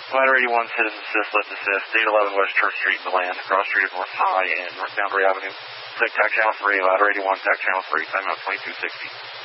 Ladder 81, citizen assist, left assist, 811 West Church Street, Milan, cross street of North High and North Boundary Avenue. Click TAC channel 3, ladder 81, TAC channel 3, timeout 2260.